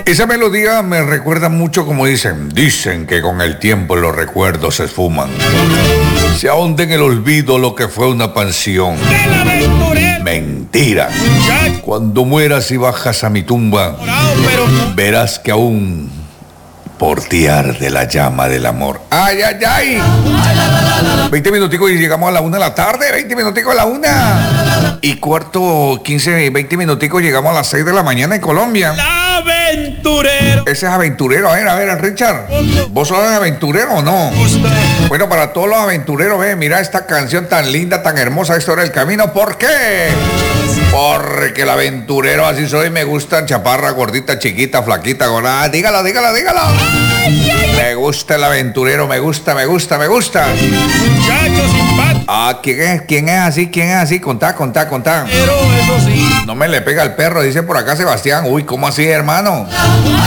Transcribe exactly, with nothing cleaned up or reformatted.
Esa melodía me recuerda mucho como dicen. Dicen que con el tiempo los recuerdos se esfuman. Se ahonda en el olvido lo que fue una pasión. Mentira. Cuando mueras y bajas a mi tumba, verás que aún por ti arde la llama del amor. ¡Ay, ay, ay! veinte minuticos y llegamos a la una de la tarde. veinte minuticos a la una. Y cuarto, quince, veinte minuticos llegamos a las seis de la mañana en Colombia. La aventurero. Ese es aventurero. A ver, a ver, Richard. ¿Vos sos aventurero o no? Bueno, para todos los aventureros, ve, mira esta canción tan linda, tan hermosa, Historia del Camino. ¿Por qué? Porque el aventurero así soy, me gusta chaparra, gordita, chiquita, flaquita, gorda. Dígalo, dígalo, dígalo. Ay, ay. Me gusta el aventurero, me gusta, me gusta, me gusta. Muchachos simpáticos. Ah, ¿quién es? ¿Quién es así? ¿Quién es así? Contá, contá, contá. Pero eso sí. No me le pega al perro, dice por acá Sebastián. Uy, ¿cómo así, hermano?